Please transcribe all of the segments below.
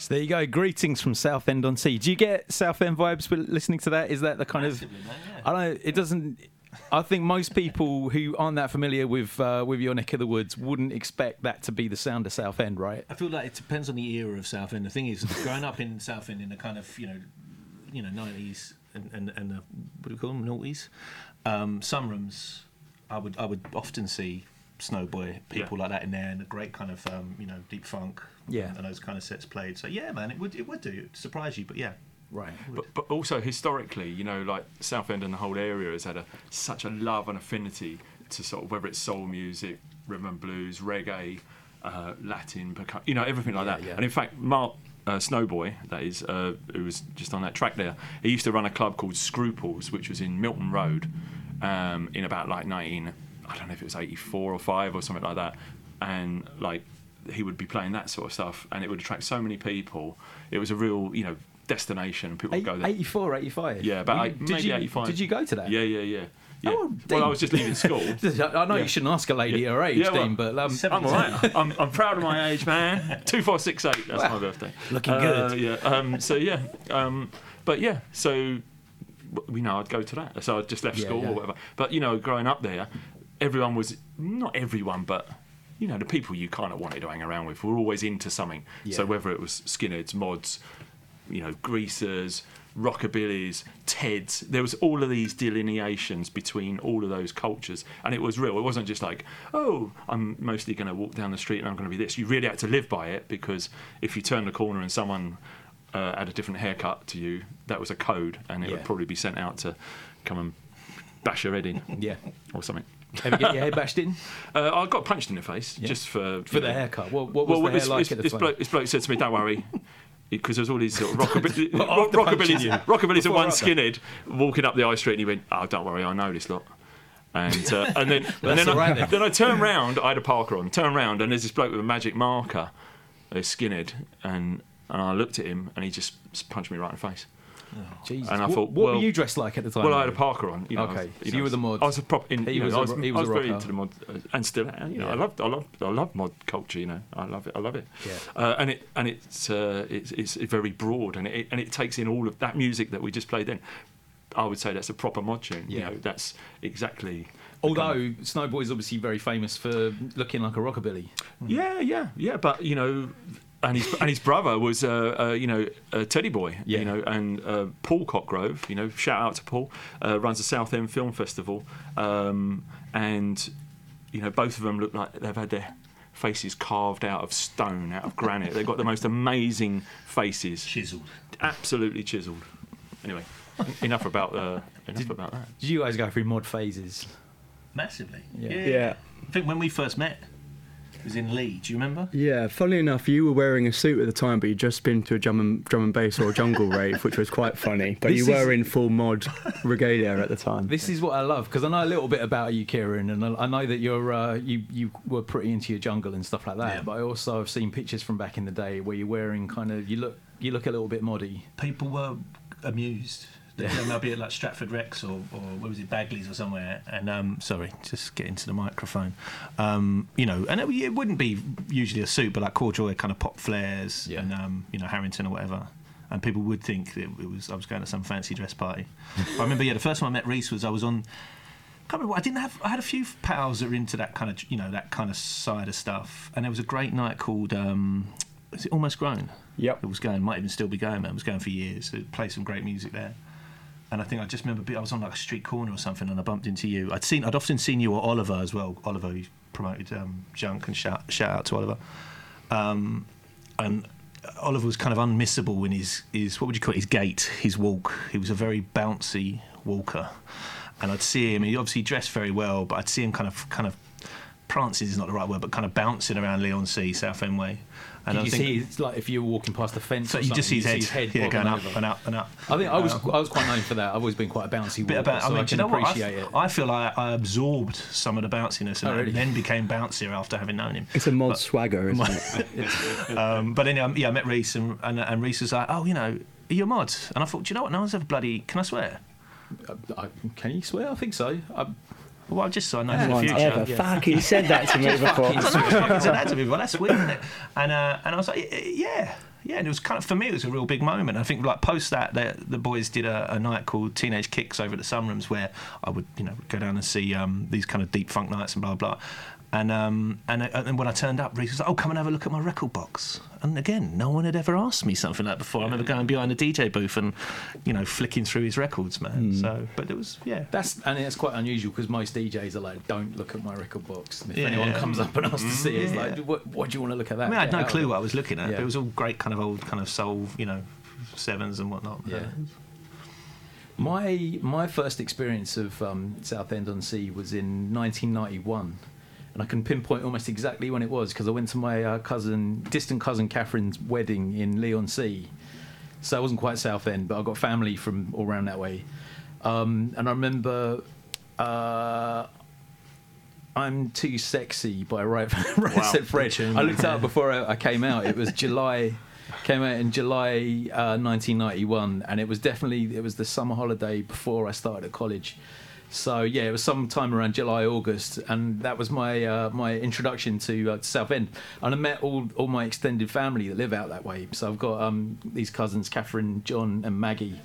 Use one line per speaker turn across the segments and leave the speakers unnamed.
So there you go. Greetings from Southend-on-Sea. Do you get Southend vibes with listening to that? Is that the kind of...
Massively, mate, yeah.
I don't know. It doesn't... I think most people who aren't that familiar with your neck of the woods wouldn't expect that to be the sound of Southend, right?
I feel like it depends on the era of Southend. The thing is, growing up in Southend in the kind of 90s and the, what do you call them, noughties, some rooms I would often see Snowboy, people like that in there, and a great kind of deep funk, and those kind of sets played. So yeah, man, it would surprise you, but yeah.
Right.
But also historically, like Southend and the whole area has had such a love and affinity to sort of whether it's soul music, rhythm and blues, reggae, Latin, everything like that. Yeah. And in fact, Mark Snowboy, that is, who was just on that track there, he used to run a club called Scruples, which was in Milton Road, in about like I don't know if it was 84 or 5 or something like that, and like he would be playing that sort of stuff, and it would attract so many people. It was a real, destination. People would go there.
84, 85?
Yeah, but maybe 85.
Did you go to that?
Yeah.
Oh,
well, I was just leaving school.
I know you shouldn't ask a lady her age, Dean, but...
I'm all right. I'm proud of my age, man. 2468, that's my birthday.
Looking good.
So I'd go to that. So I'd just left school or whatever. But, growing up there, everyone was... Not everyone, but... the people you kind of wanted to hang around with were always into something. Yeah. So whether it was skinheads, mods, greasers, rockabillys, Teds, there was all of these delineations between all of those cultures, and it was real. It wasn't just like, oh, I'm mostly going to walk down the street and I'm going to be this. You really had to live by it, because if you turned the corner and someone had a different haircut to you, that was a code, and it would probably be sent out to come and bash your head in, or something.
Ever get your head bashed in?
I got punched in the face just for
the haircut. What was the hair like at the time?
This bloke said to me, "Don't worry," because there's all these sort of rockabillys and one skinhead walking up the high street, and he went, "Oh, don't worry, I know this lot." And then I turned round. I had a Parker on. Turned round, and there's this bloke with a magic marker, a skinhead, and I looked at him, and he just punched me right in the face.
Oh, Jesus.
And I thought,
what were you dressed like at the time?
Well, I had a Parker on.
Okay, so you were the mod.
I was a prop.
He was
very into the mod, and still, I love mod culture. I love it.
Yeah.
And it's very broad, and it takes in all of that music that we just played. Then, I would say that's a proper mod tune.
Yeah.
That's exactly.
Although Snowboy's obviously very famous for looking like a rockabilly.
Yeah. But And his brother was Teddy Boy, and Paul Cockgrove, shout out to Paul, runs the Southend Film Festival, and both of them look like they've had their faces carved out of stone, out of granite. They've got the most amazing faces,
chiseled,
absolutely chiseled. Anyway, enough about that.
Did you guys go through mod phases?
Massively.
Yeah.
I think when we first met, it was in Leeds, do you remember?
Yeah, funnily enough, you were wearing a suit at the time, but you'd just been to a drum and bass or a jungle rave, which was quite funny. But you were in full mod regalia at the time.
This is what I love, because I know a little bit about you, Kieran, and I know that you're you were pretty into your jungle and stuff like that. Yeah. But I also have seen pictures from back in the day where you're wearing you look a little bit moddy.
People were amused. They'll be at like Stratford Rex or where was it, Bagley's or somewhere, and sorry, just get into the microphone. And it wouldn't be usually a suit, but like corduroy kind of pop flares, and Harrington or whatever. And people would think that I was going to some fancy dress party. I remember, the first time I met Reese was I was on. I can't remember. I had a few pals that were into that kind of that kind of side of stuff, and there was a great night called. Is it Almost Grown?
Yep.
It was going, might even still be going, man. It was going for years. It played some great music there. And I think I just remember I was on like a street corner or something, and I bumped into you. I'd often seen you or Oliver as well. Oliver, who promoted Junk, and shout out to Oliver. And Oliver was kind of unmissable in his what would you call it? His gait, his walk. He was a very bouncy walker, and I'd see him. He obviously dressed very well, but I'd see him kind of prancing is not the right word, but kind of bouncing around Leigh-on-Sea, Southend Way. And
you see, it's like if you were walking past the fence,
so you just see his head going up and up and up.
I think I was quite known for that. I've always been quite a bouncy walker, so I can appreciate it.
I feel like I absorbed some of the bounciness and then became bouncier after having known him.
It's a mod swagger, isn't it?
But anyway, I met Reese, and Reese was like, "Oh, are you a mod?" And I thought, do you know what? No one's ever bloody. Can I swear?
Can you swear? I think so.
Well, just so I know for the future.
Ever fucking said that to me before.
I said that to me before. That's weird, isn't it? And I was like, yeah. and it was kind of, for me, it was a real big moment. I think like post that, the boys did a night called Teenage Kicks over at the Sunrooms, where I would go down and see these kind of deep funk nights and blah blah. And when I turned up, Reece was like, "Oh, come and have a look at my record box." And again, no one had ever asked me something like that before. I remember going behind the DJ booth and, flicking through his records, man. So, but it was,
It's quite unusual because most DJs are like, "Don't look at my record box." And if anyone comes up and asks to see it, it's like, "What do you want to look at that?"
I mean, I had no clue what I was looking at.
Yeah.
But it was all great, kind of old, kind of soul, sevens and whatnot.
Yeah. My first experience of Southend-on-Sea was in 1991. And I can pinpoint almost exactly when it was because I went to my distant cousin Catherine's wedding in Leigh-on-Sea. So I wasn't quite Southend, but I got family from all around that way. And I remember I'm Too Sexy by Right Said Fred. I looked up before I came out. It was July. Came out in July 1991, and it was the summer holiday before I started at college. So yeah, it was sometime around July, August, and that was my my introduction to Southend. And I met all my extended family that live out that way. So I've got these cousins, Catherine, John, and Maggie,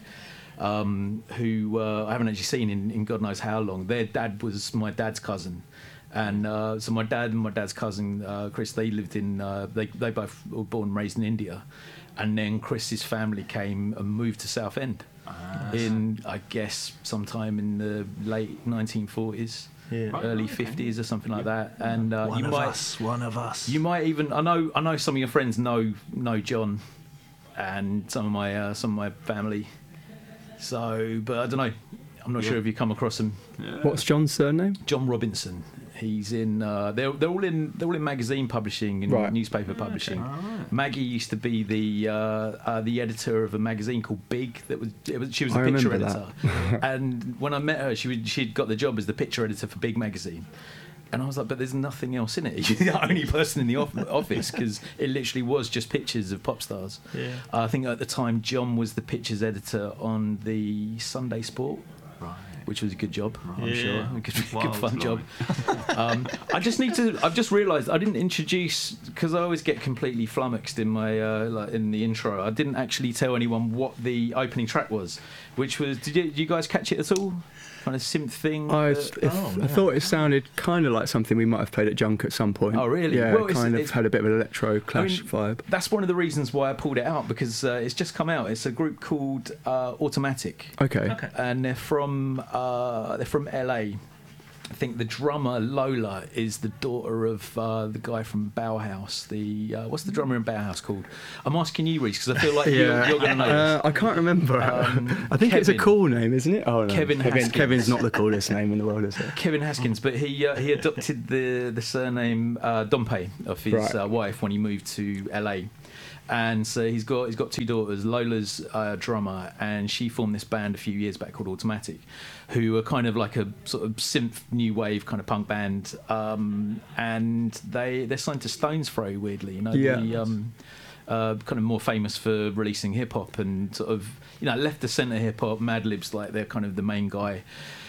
who I haven't actually seen in God knows how long. Their dad was my dad's cousin, and so my dad and my dad's cousin Chris, they lived in they both were born and raised in India, and then Chris's family came and moved to Southend. In, I guess, sometime in the late 1940s, early 50s or something like that. And
one of us.
You might even. I know some of your friends know John, and some of my family. So, but I don't know. I'm not sure if you come across him.
Yeah. What's John's surname?
John Robinson. He's in. They're all in magazine publishing and newspaper publishing.
Okay. Right.
Maggie used to be the editor of a magazine called Big. She was the picture editor. And when I met her, she'd got the job as the picture editor for Big magazine. And I was like, but there's nothing else in it. You're the only person in the office because it literally was just pictures of pop stars.
Yeah.
I think at the time John was the pictures editor on the Sunday Sport.
Right.
Which was a good job, I'm sure. A good fun
Lord.
job. I've just realised I didn't introduce, because I always get completely flummoxed in my in the intro. I didn't actually tell anyone what the opening track was, which was. Did you guys catch it at all? Kind of synth thing.
I thought it sounded kind of like something we might have played at Junk at some point.
Oh, really?
Yeah,
well,
it had a bit of an electro Clash vibe.
That's one of the reasons why I pulled it out, because it's just come out. It's a group called Automatic.
Okay.
And they're from LA. I think the drummer Lola is the daughter of the guy from Bauhaus. What's the drummer in Bauhaus called? I'm asking you, Reece, because I feel like you're going to know this.
I can't remember. I think it's a cool name, isn't it? Oh no,
Kevin Haskins.
Kevin's not the coolest name in the world, is it?
Kevin Haskins, but he adopted the surname Dompe of his wife when he moved to LA. And so he's got two daughters. Lola's a drummer, and she formed this band a few years back called Automatic, who are kind of like a sort of synth new wave kind of punk band. And they're signed to Stones Throw, weirdly. Kind of more famous for releasing hip hop and sort of left of centre hip hop. Madlib's like they're kind of the main guy.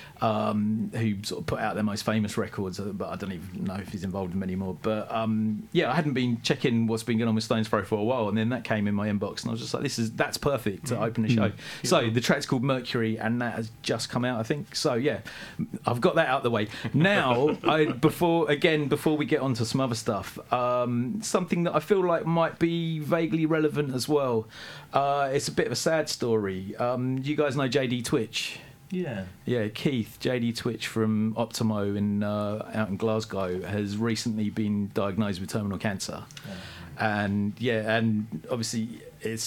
Who sort of put out their most famous records, but I don't even know if he's involved in them anymore. But I hadn't been checking what's been going on with Stones Throw for a while, and then that came in my inbox, and I was just like, that's perfect to open the show. So the track's called Mercury, and that has just come out, I think. So yeah, I've got that out of the way. Now, before we get on to some other stuff, something that I feel like might be vaguely relevant as well. It's a bit of a sad story. You guys know JD Twitch? Yeah, Keith, JD Twitch from Optimo out in Glasgow has recently been diagnosed with terminal cancer. And obviously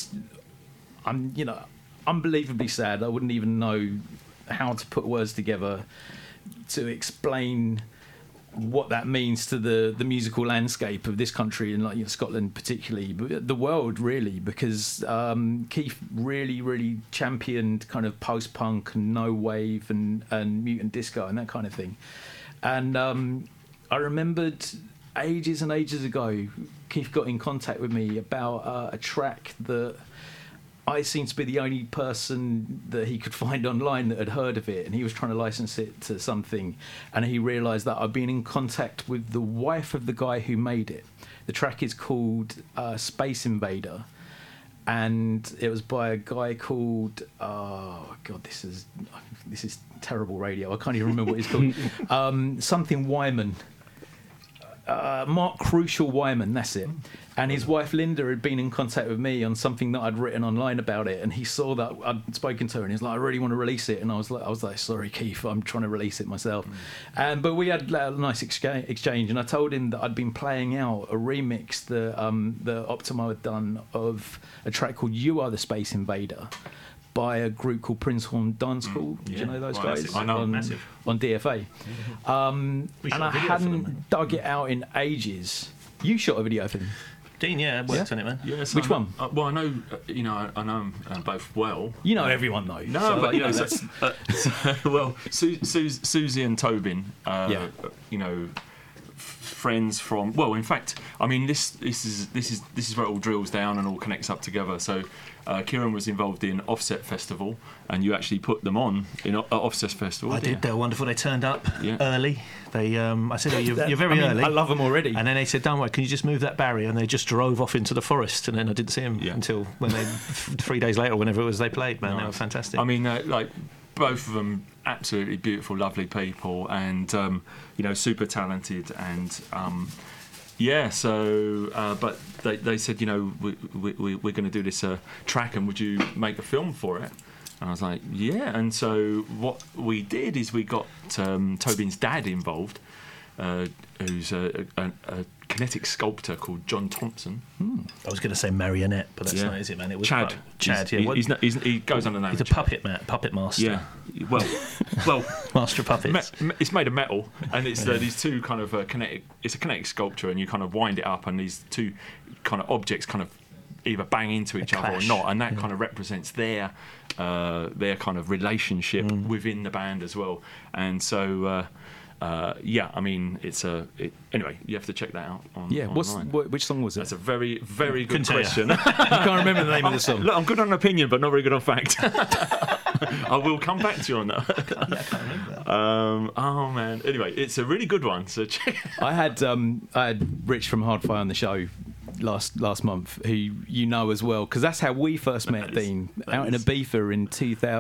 I'm unbelievably sad. I wouldn't even know how to put words together to explain what that means to the musical landscape of this country and Scotland particularly, but the world really, because Keith really championed kind of post-punk and no wave and mutant disco and that kind of thing. And I remembered ages and ages ago Keith got in contact with me about a track that I seemed to be the only person that he could find online that had heard of it, and he was trying to license it to something, and he realised that I'd been in contact with the wife of the guy who made it. The track is called Space Invader, and it was by a guy called this is terrible radio. I can't even remember what it's called. Something Wyman. Mark Crucial Wyman, that's it. And his wife Linda had been in contact with me on something that I'd written online about it, and he saw that I'd spoken to her, and he's like, I really want to release it. And I was like, sorry, Keith, I'm trying to release it myself. But we had a nice exchange, and I told him that I'd been playing out a remix that Optimo had done of a track called "You Are the Space Invader" by a group called Prinzhorn Dance School. Do you know those guys?
I know,
massive.
On DFA. And I hadn't dug it out in ages. You shot a video for them.
Dean, yeah, worked on it, man.
Yeah, so
Which one?
Well, I know, I know them both well.
You know everyone though.
No,
so,
but
that's
well, Susie and Tobin, friends from. Well, in fact, I mean, this is where it all drills down and all connects up together. So, Kieran was involved in Offset Festival, and you actually put them on in Offset Festival.
I did. They were wonderful. They turned up
Yeah.
early. They, I said, you're very early.
I love them already.
And then they said, don't worry, can you just move that barrier? And they just drove off into the forest, and then I didn't see them until when they 3 days later, whenever it was they played. Man, They were fantastic.
I mean, both of them absolutely beautiful, lovely people, and super talented, and but they said, we're going to do this track, and would you make a film for it? And I was like, yeah. And so what we did is we got Tobin's dad involved, who's a kinetic sculptor called John Thompson.
I was going to say marionette, but that's not, is it, man? It was
Chad.
Chad,
He goes under the name.
He's a puppet master.
Yeah. Well,
master of puppets.
It's made of metal, and it's these two kind of kinetic. It's a kinetic sculpture, and you kind of wind it up, and these two kind of objects kind of either bang into each other or not, and that kind of represents their kind of relationship within the band as well. And so I mean, anyway, you have to check that out online.
Which song was it?
That's a very, very good question.
I can't remember the name of the song.
Look, I'm good on opinion, but not very good on fact. I will come back to you on that.
I can't remember that.
Oh man. Anyway, it's a really good one. So check.
I had Rich from Hardfire on the show last month, who you know as well, because that's how we first met Dean, out in Ibiza in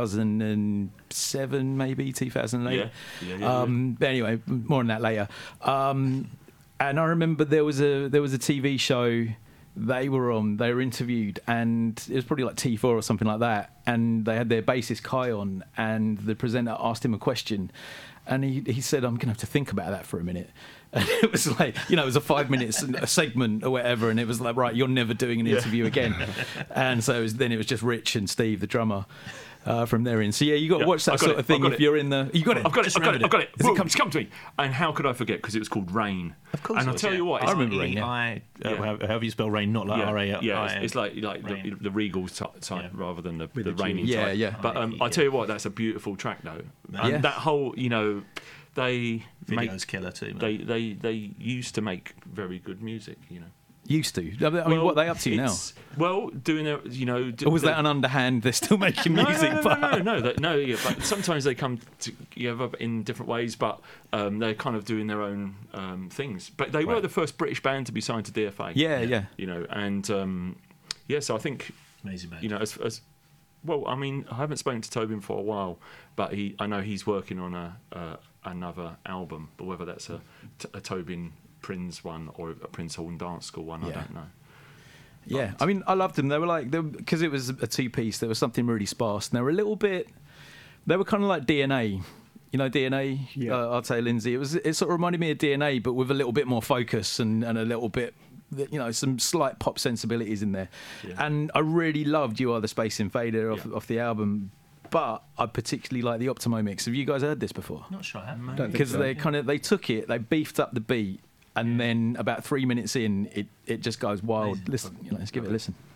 2007, maybe 2008.
Yeah.
But anyway, more on that later. And I remember there was a TV show they were on. They were interviewed, and it was probably like T4 or something like that. And they had their bassist Kai on, and the presenter asked him a question, and he said, "I'm going to have to think about that for a minute." And it was like, it was a 5 minutes segment or whatever, and it was like, right, you're never doing an interview again. And so it was just Rich and Steve, the drummer, from there in. So yeah, you got to watch that sort of thing if you're in the. You got it.
I've got it.
Has it
come to me. And how could I forget? Because it was called Rain.
Of course.
And I'll tell you what.
I remember Rain.
However you spell rain, not like R-A-I.
Yeah, it's like the Regal type rather than the raining type.
Yeah.
But I tell you what, that's a beautiful track though. And that whole, they
Video's killer too, man.
They used to make very good music,
Used to. I mean, what are they up to now?
Well, doing their,
Or was that an underhand? They're still making music.
No. Yeah, but sometimes they come together in different ways, but they're kind of doing their own things. But they were the first British band to be signed to DFA.
Yeah.
And so I think
amazing band.
As well, I mean, I haven't spoken to Tobin for a while, but I know he's working on another album, but whether that's a Tobin Prinz one or a Prinzhorn Dance School one, I don't know.
Yeah, I mean, I loved them. They were like, because it was a two-piece, there was something really sparse, and they were a little bit, they were kind of like DNA. DNA, I'd say, Lindsay. It sort of reminded me of DNA, but with a little bit more focus and a little bit, some slight pop sensibilities in there. Yeah. And I really loved You Are the Space Invader off the album. But I particularly like the Optimo mix. Have you guys heard this before?
Not sure I have.
Because they took it, they beefed up the beat, and then about 3 minutes in, it just goes wild. Listen, let's give it a listen.